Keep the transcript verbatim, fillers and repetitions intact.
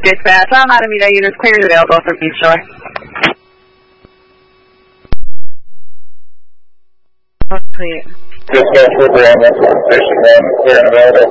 dispatch. All Alameda units clear and available from East Shore. Clear. Dispatch, we're on that station one, clear and available.